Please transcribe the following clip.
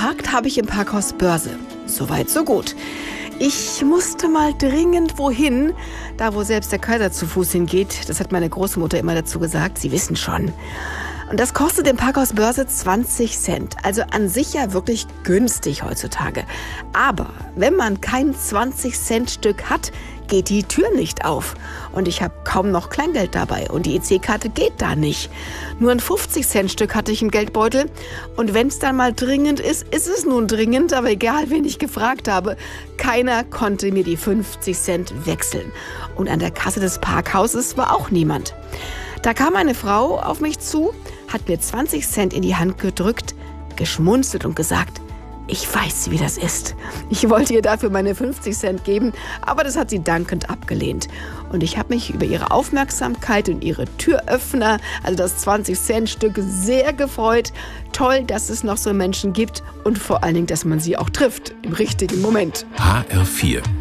Geparkt habe ich im Parkhaus Börse. Soweit, so gut. Ich musste mal dringend wohin, da wo selbst der Kaiser zu Fuß hingeht. Das hat meine Großmutter immer dazu gesagt. Sie wissen schon. Und das kostet im Parkhaus Börse 20 Cent. Also an sich ja wirklich günstig heutzutage. Aber wenn man kein 20-Cent-Stück hat, geht die Tür nicht auf. Und ich habe kaum noch Kleingeld dabei. Und die EC-Karte geht da nicht. Nur ein 50-Cent-Stück hatte ich im Geldbeutel. Und wenn es dann mal dringend ist, ist es nun dringend. Aber egal, wen ich gefragt habe, keiner konnte mir die 50 Cent wechseln. Und an der Kasse des Parkhauses war auch niemand. Da kam eine Frau auf mich zu, hat mir 20 Cent in die Hand gedrückt, geschmunzelt und gesagt, ich weiß, wie das ist. Ich wollte ihr dafür meine 50 Cent geben, aber das hat sie dankend abgelehnt. Und ich habe mich über ihre Aufmerksamkeit und ihre Türöffner, also das 20-Cent-Stück, sehr gefreut. Toll, dass es noch so Menschen gibt und vor allen Dingen, dass man sie auch trifft im richtigen Moment. HR4